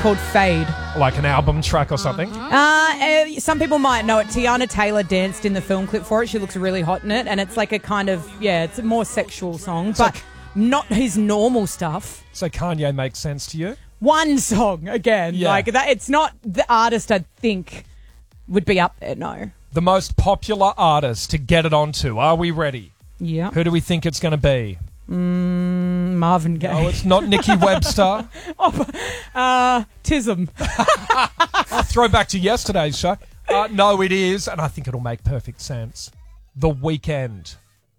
called Fade. Like an album track or something? Some people might know it. Tiana Taylor danced in the film clip for it. She looks really hot in it. And it's like a kind of, it's a more sexual song, but not his normal stuff. So Kanye makes sense to you? One song, again. Yeah. Like that. It's not the artist I'd think would be up there, no. The most popular artist to get it onto. Are we ready? Yeah. Who do we think it's going to be? Marvin Gaye. Oh, it's not Nikki Webster. Tism. I'll throw back to yesterday's show. No, it is, and I think it'll make perfect sense. The Weeknd.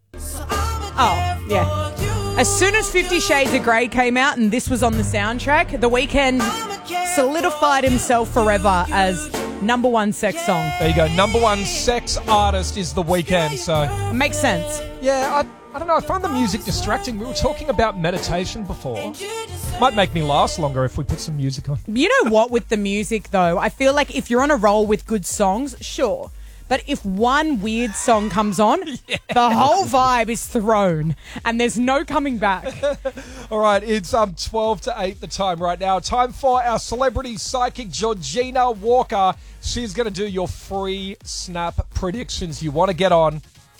Oh, yeah. As soon as 50 Shades of Grey came out and this was on the soundtrack, The Weeknd solidified himself forever as number one sex song. There you go. Number one sex artist is The Weeknd, so... It makes sense. Yeah, I don't know. I find the music distracting. We were talking about meditation before. Might make me last longer if we put some music on. You know what, with the music, though? I feel like if you're on a roll with good songs, sure. But if one weird song comes on, the whole vibe is thrown and there's no coming back. All right, it's 12 to 8 the time right now. Time for our celebrity psychic, Georgina Walker. She's going to do your free snap predictions. You want to get on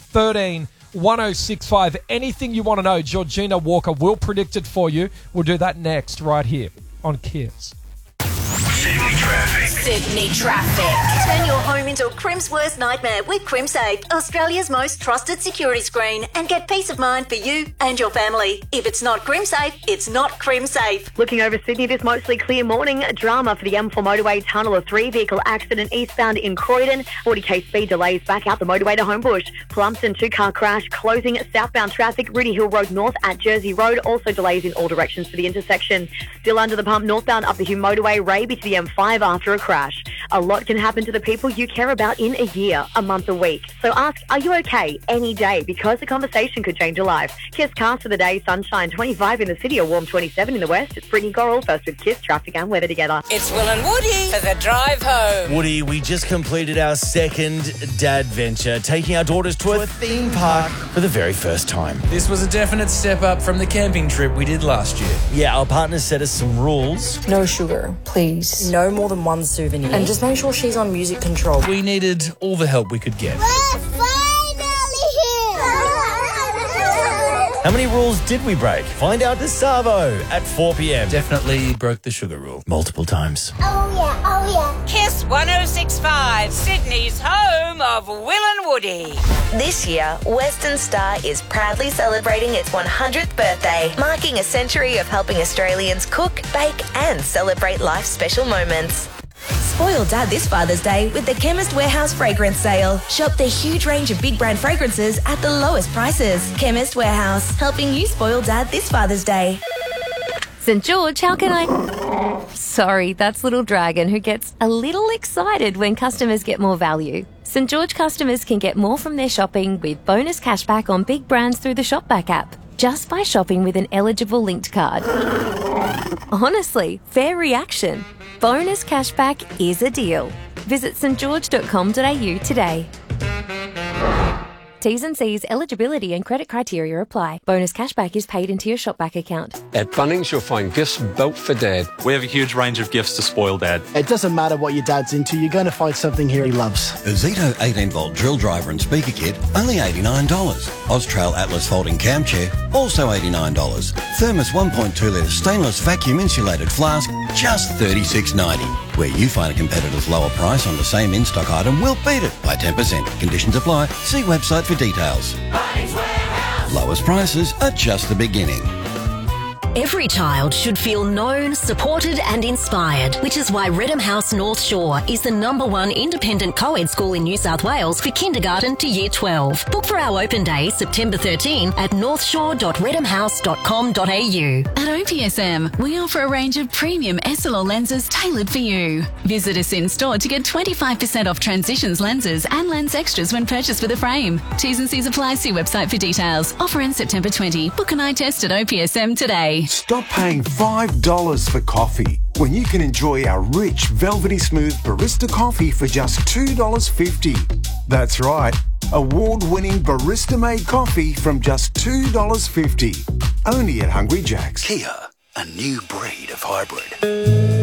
13-1065. Anything you want to know, Georgina Walker will predict it for you. We'll do that next right here on Kiss. Sydney traffic. Sydney traffic. Turn your home into a Crim's worst nightmare with CrimSafe, Australia's most trusted security screen, and get peace of mind for you and your family. If it's not CrimSafe, it's not CrimSafe. Looking over Sydney this mostly clear morning. Drama for the M4 motorway tunnel. A 3-vehicle accident eastbound in Croydon. 40k speed delays back out the motorway to Homebush. Plumston 2-car crash closing southbound traffic. Rudy Hill Road north at Jersey Road. Also delays in all directions for the intersection. Still under the pump northbound up the Hume motorway. Raby to the M5 after a crash. A lot can happen to the people you care about in a year, a month, a week. So ask, are you okay? Any day, because the conversation could change your life. Kiss cast for the day, sunshine 25 in the city, a warm 27 in the west. It's Brittany Gorrell first with Kiss traffic and weather together. It's Will and Woody for the drive home. Woody, we just completed our second dad venture, taking our daughters to a theme park for the very first time. This was a definite step up from the camping trip we did last year. Yeah, our partner set us some rules. No sugar, please. No more than one souvenir. And just make sure she's on music control. We needed all the help we could get. We're finally here! How many rules did we break? Find out this Savo at 4 p.m. Definitely broke the sugar rule. Multiple times. Oh yeah. Kiss 106.5, Sydney's home of Will and Woody. This year, Western Star is proudly celebrating its 100th birthday, marking a century of helping Australians cook, bake and celebrate life's special moments. Spoil Dad this Father's Day with the Chemist Warehouse Fragrance Sale. Shop the huge range of big brand fragrances at the lowest prices. Chemist Warehouse, helping you spoil Dad this Father's Day. St. George, how can I... Sorry, that's Little Dragon, who gets a little excited when customers get more value. St. George customers can get more from their shopping with bonus cashback on big brands through the Shopback app, just by shopping with an eligible linked card. Honestly, fair reaction. Bonus cashback is a deal. Visit stgeorge.com.au today. T's and C's, eligibility and credit criteria apply. Bonus cashback is paid into your Shopback account. At Bunnings, you'll find gifts built for Dad. We have a huge range of gifts to spoil Dad. It doesn't matter what your dad's into, you're going to find something here he loves. A Zito 18-volt drill driver and speaker kit, only $89. Austrail Atlas folding cam chair, also $89. Thermos 1.2-litre stainless vacuum insulated flask, just $36.90. Where you find a competitor's lower price on the same in-stock item, we'll beat it by 10%. Conditions apply. See website for details. Lowest prices are just the beginning. Every child should feel known, supported and inspired, which is why Redham House North Shore is the #1 independent co-ed school in New South Wales for kindergarten to year 12. Book for our open day, September 13 at northshore.redhamhouse.com.au. At OPSM, we offer a range of premium SLR lenses tailored for you. Visit us in store to get 25% off Transitions lenses and lens extras when purchased with a frame. T's and C's apply. See website for details. Offer ends September 20. Book an eye test at OPSM today. Stop paying $5 for coffee when you can enjoy our rich, velvety smooth barista coffee for just $2.50. That's right, award-winning barista-made coffee from just $2.50. Only at Hungry Jack's. Kia, a new breed of hybrid.